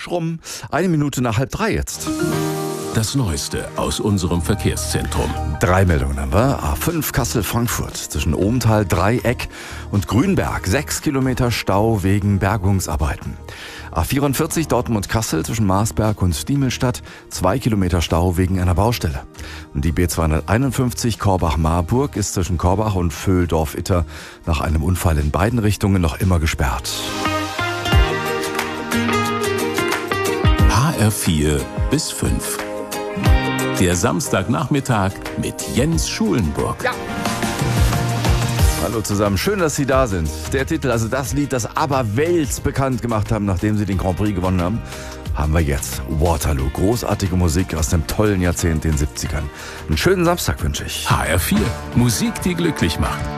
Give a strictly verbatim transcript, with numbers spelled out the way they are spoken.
schrumm. Eine Minute nach halb drei jetzt. Das Neueste aus unserem Verkehrszentrum. Drei Meldungen haben wir. A fünf Kassel-Frankfurt zwischen Ohmtal, Dreieck und Grünberg. Sechs Kilometer Stau wegen Bergungsarbeiten. A vierundvierzig Dortmund-Kassel zwischen Marsberg und Diemelstadt. Zwei Kilometer Stau wegen einer Baustelle. Und die B zweihunderteinundfünfzig Korbach-Marburg ist zwischen Korbach und Vöhldorf-Itter nach einem Unfall in beiden Richtungen noch immer gesperrt. H R vier bis fünf. Der Samstagnachmittag mit Jens Schulenburg. Ja. Hallo zusammen, schön, dass Sie da sind. Der Titel, also das Lied, das ABBA Welt bekannt gemacht haben, nachdem sie den Grand Prix gewonnen haben, haben wir jetzt. Waterloo, großartige Musik aus dem tollen Jahrzehnt, den siebzigern. Einen schönen Samstag wünsche ich. H R vier, Musik, die glücklich macht.